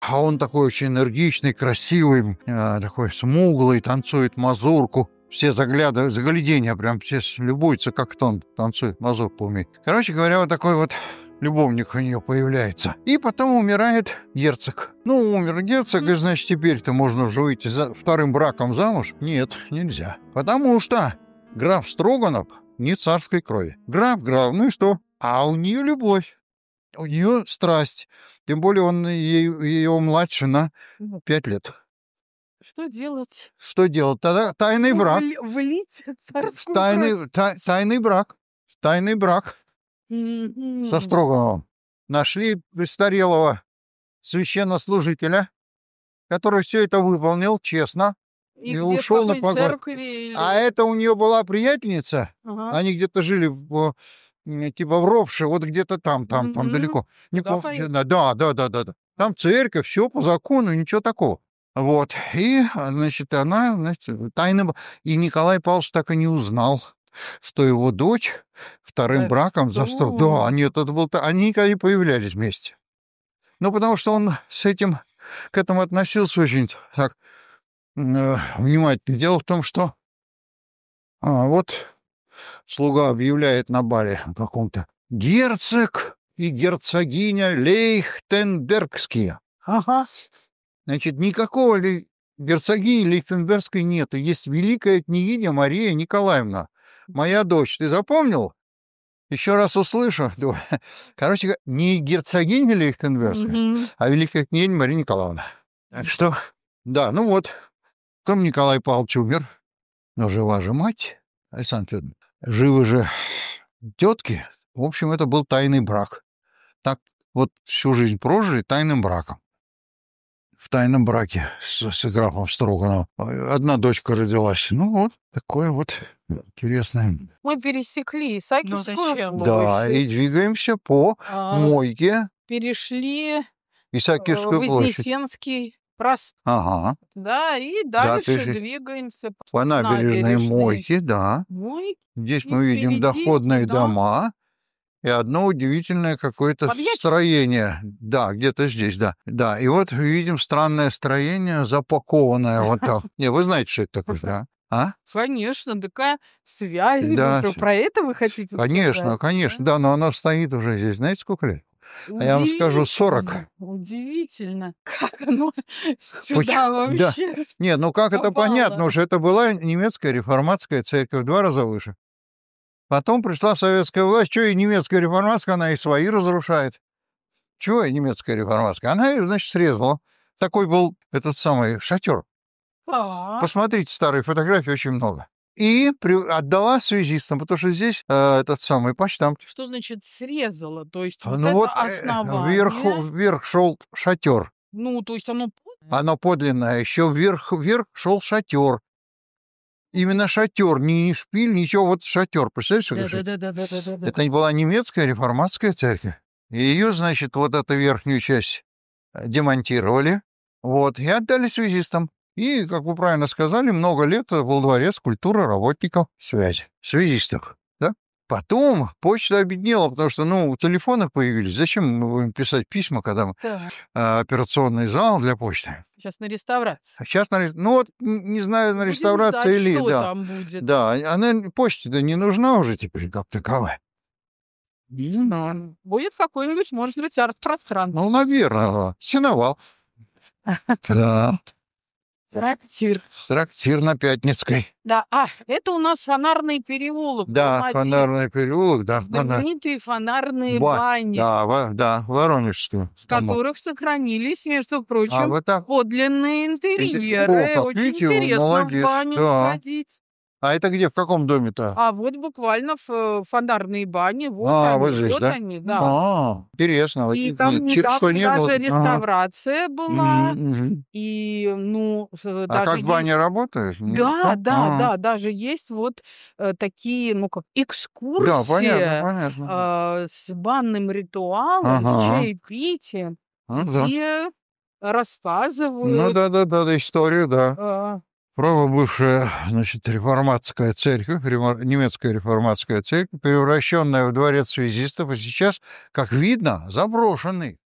А он такой очень энергичный, красивый, такой смуглый, танцует мазурку. Все заглядывают, загляденье прям все любуются, как он танцует, мазурку умеет. Короче говоря, вот такой вот любовник у нее появляется. И потом умирает герцог. Ну, умер герцог, и, значит, теперь-то можно уже выйти за вторым браком замуж? Нет, нельзя. Потому что граф Строганов не царской крови. Граф, ну и что? А у нее любовь. У нее страсть. Тем более он ее младше на 5 лет. Что делать? Что делать? Тогда тайный брак. Влить царскую кровь. Тайный брак. Тайный брак со Мгм. Строгановым. Нашли престарелого священнослужителя, который все это выполнил честно И и где, в ушел на какой покой. церкви? А это у нее была приятельница. Ага. Они где-то жили типа в Ровше, вот где-то там Мгм. далеко. Не Туда помню. поехали. Да. Там церковь, все по закону, ничего такого. Вот. И, значит, она, тайно... И Николай Павлович так и не узнал, что его дочь вторым браком что? застроила. Да, нет, это был... Они никогда не появлялись вместе. Ну, потому что он к этому относился очень так внимательно. Дело в том, что вот слуга объявляет на бале каком-то: герцог и герцогиня Лейхтенбергские. Ага. Значит, никакого герцогини Лейхтенбергской нету. Есть великая княгиня Мария Николаевна, моя дочь. Ты запомнил? Еще раз услышу. Короче говоря, не герцогиня Лейхтенбергская, Мгм. а великая княгиня Мария Николаевна. Так что, да, ну вот. Потом Николай Павлович умер, но жива же мать, Александра Федоровна. Живы же тетки. В общем, это был тайный брак. Так вот всю жизнь прожили тайным браком. В тайном браке с графом Строгановым. Одна дочка родилась. Ну вот, такое вот интересное. Мы пересекли Исаакиевскую зачем? Да, и площадь, двигаемся по Мойке, перешли Исаакиевскую площадь. Вознесенский проспект, Ага, да, и Да, дальше перешли. двигаемся По набережной Мойки, да. Мойки. Здесь И мы видим впереди доходные туда. дома и одно удивительное какое-то Подъезд? строение. Да, где-то здесь, да. Да, и вот видим странное строение, запакованное вот так. Не, вы знаете, что это такое, да? А? Конечно, такая связь. Да, Про это вы хотите конечно, сказать? да, но оно стоит уже здесь, знаете, сколько лет? А я вам скажу, 40. Удивительно. Как оно Поч- сюда да. вообще Нет, ну как это попало? понятно, уже это была немецкая реформатская церковь, в 2 раза выше. Потом пришла советская власть, что и немецкая реформатская, она и свои разрушает. Чего и немецкая реформатская? Она ее, значит, срезала. Такой был этот самый шатер. А, Посмотрите старые фотографии, очень много. И отдала связистам, потому что здесь этот самый почтамт. Что значит срезала? То есть вот Ну это вот основание. вверх шел шатер. Ну, то есть оно Оно подлинное. Еще вверх шел шатер. Именно шатер, не шпиль, ничего, вот шатер. Представляешь, что это шатер? Да. Это была немецкая реформатская церковь. И ее, значит, вот эту верхнюю часть демонтировали, вот, и отдали связистам. И, как вы правильно сказали, много лет был дворец культуры работников связи, связистов, да? Потом почта обеднела, потому что, телефоны появились. Зачем мы будем писать письма, когда Так, операционный зал для почты? сейчас на реставрации. А сейчас, не знаю, на Будем реставрации ждать, или, что да. там будет. Да, она почте-то не нужна уже теперь как таковая. Не знаю. Будет какой-нибудь, может быть, арт-пространство. Ну, наверное, сеновал. Да, трактир на Пятницкой. Да, это у нас фонарный переулок. Да, Ломати. фонарный переулок, да. Знаменитые фонарные Ба- бани, Да, Воронежскую. в которых сохранились, между прочим, вот так. подлинные интерьеры. как Очень видите, вы интересно молодец, в баню да. сходить. А это где, в каком доме-то? А вот буквально в фонарные бани. Вот вот они, здесь, вот да? они, да. Интересно. Вот И там что недавно не было. даже реставрация была. Мгм. И, А даже как баня есть... работает? Да, даже есть вот такие, как Да, экскурсии понятно. с банным ритуалом, с Ага. чаепитием, Ну, да. где Ну, рассказывают... да, историю, да. а, Право бывшая, значит, реформатская церковь, немецкая реформатская церковь, превращенная в дворец связистов, и сейчас, как видно, заброшенный.